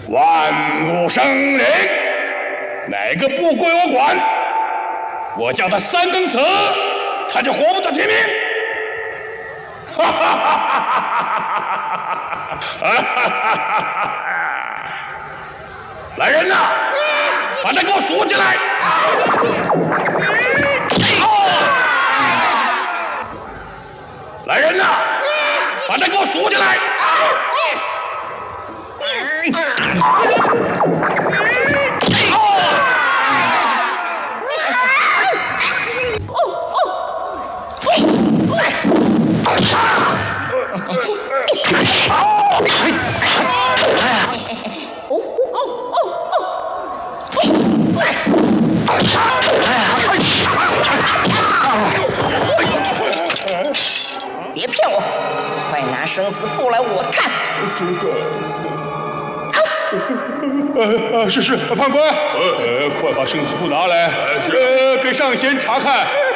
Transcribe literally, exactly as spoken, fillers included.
万物生灵，哪个不归我管，我叫他三更死，他就活不到天明。哈哈哈哈哈哈！来人呐，把他给我锁起来！来人呐，把他给我锁起来！ 别骗我，快拿生死簿来我看。 这个，呃呃，是是，判官，呃，快把生死簿拿来，呃，给上仙查看。